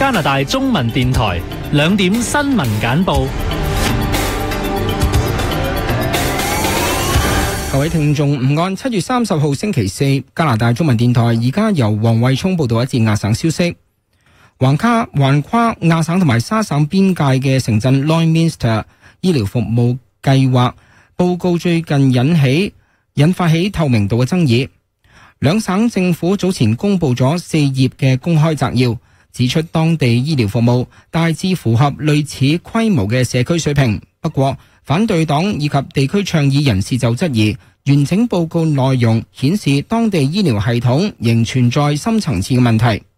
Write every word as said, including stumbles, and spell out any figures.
加拿大中文電台兩點新聞簡報。 各位聽眾午安，七月三十號星期四，加拿大中文電台而家由黃慧聰報道一節亞省消息。橫卡橫跨亞省同埋沙省邊界嘅城鎮 Lloydminster 醫療服務計劃報告最近引起引發起透明度嘅爭議。兩省政府早前公布咗四頁嘅公開摘要，指出當地醫療服務大致符合類似規模嘅社區水平。不過反對黨以及地區倡議人士就質疑，完整報告內容顯示當地醫療系統仍存在深層次嘅問題。